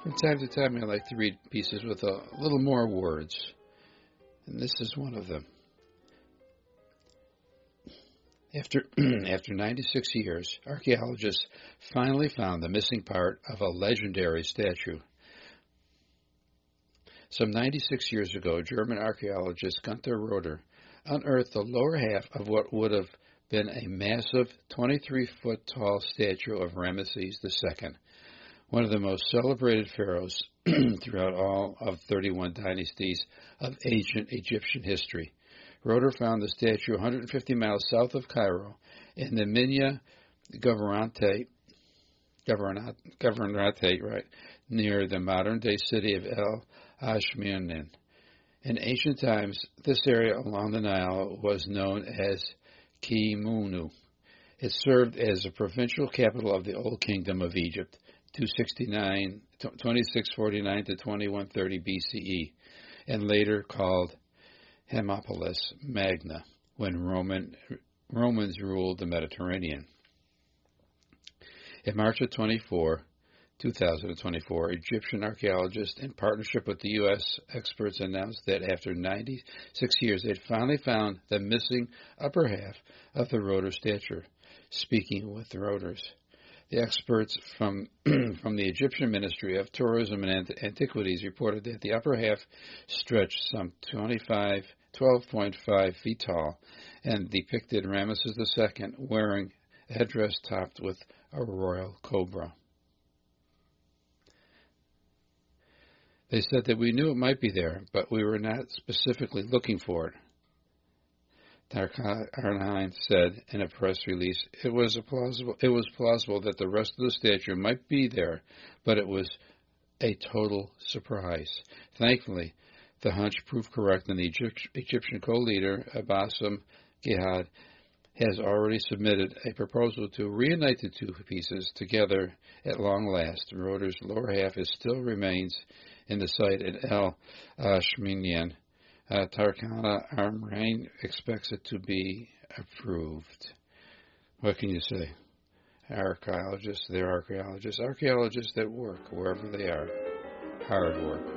From time to time, I like to read pieces with a little more words, and this is one of them. After 96 years, archaeologists finally found the missing part of a legendary statue. Some 96 years ago, German archaeologist Gunther Roeder unearthed the lower half of what would have been a massive 23-foot-tall statue of Ramesses II, one of the most celebrated pharaohs throughout all of 31 dynasties of ancient Egyptian history. Roeder found the statue 150 miles south of Cairo in the Minya Governorate, near the modern-day city of El Ashmounein. In ancient times, this area along the Nile was known as Kimunu. It served as the provincial capital of the Old Kingdom of Egypt, 2649 to 2130 BCE, and later called Hermopolis Magna when Romans ruled the Mediterranean. In March of 2024, Egyptian archaeologists, in partnership with the U.S. experts, announced that after 96 years, they had finally found the missing upper half of the Roeder statue. Speaking with the Roeders, the experts from the Egyptian Ministry of Tourism and Antiquities reported that the upper half stretched some 12.5 feet tall and depicted Ramesses II wearing a headdress topped with a royal cobra. They said that we knew it might be there, but we were not specifically looking for it. Tarkhan said in a press release, it was plausible that the rest of the statue might be there, but it was a total surprise. Thankfully, the hunch proved correct, and the Egyptian co-leader, Bassem Gihad, has already submitted a proposal to reunite the two pieces together at long last. Roeder's lower half still remains in the site at El Ashmounein. Tarkana Armrain expects it to be approved. What can you say? Archaeologists, they're archaeologists that work wherever they are. Hard work.